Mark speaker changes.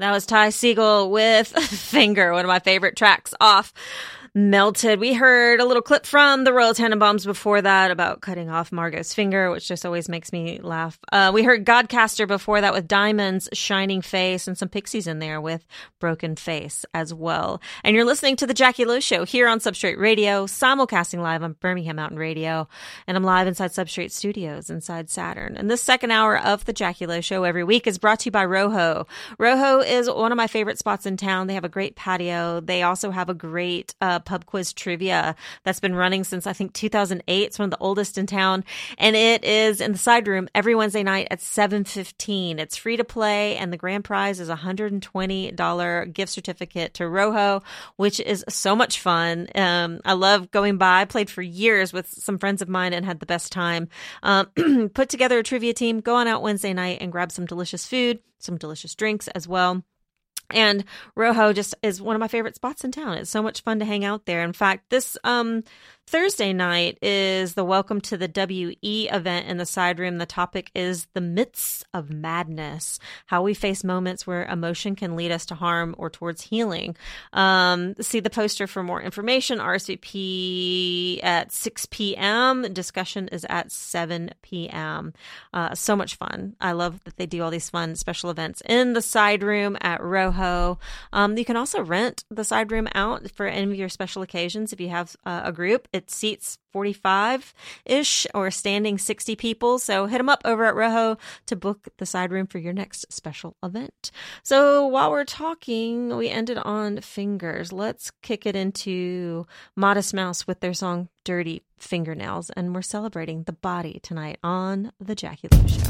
Speaker 1: That was Ty Segall with Finger, one of my favorite tracks off Melted. We heard a little clip from the Royal Tenenbaums before that about cutting off Margot's finger, which just always makes me laugh. We heard Godcaster before that with Diamond's Shining Face, and some Pixies in there with Broken Face as well. And you're listening to The Jackie Lowe Show here on Substrate Radio, simulcasting live on Birmingham Mountain Radio. And I'm live inside Substrate Studios inside Saturn. And this second hour of The Jackie Lowe Show every week is brought to you by Rojo. Rojo is one of my favorite spots in town. They have a great patio. They also have a great pub quiz trivia that's been running since I think 2008. It's one of the oldest in town, and it is in the side room every Wednesday night at 7:15. It's free to play, and the grand prize is a $120 gift certificate to Rojo, which is so much fun. I love going by. I played for years with some friends of mine and had the best time. Put together a trivia team, go on out Wednesday night and grab some delicious food, some delicious drinks as well. And Rojo just is one of my favorite spots in town. It's so much fun to hang out there. In fact, this Thursday night is the Welcome to the WE event in the side room. The topic is the midst of madness, how we face moments where emotion can lead us to harm or towards healing. See the poster for more information. RSVP at 6 p.m. Discussion is at 7 p.m. So much fun. I love that they do all these fun special events in the side room at Rojo. You can also rent the side room out for any of your special occasions if you have a group. It seats 45-ish or standing 60 people. So hit them up over at Rojo to book the side room for your next special event. So while we're talking, we ended on Fingers. Let's kick it into Modest Mouse with their song Dirty Fingernails. And we're celebrating the body tonight on The Jackie Lowe Show.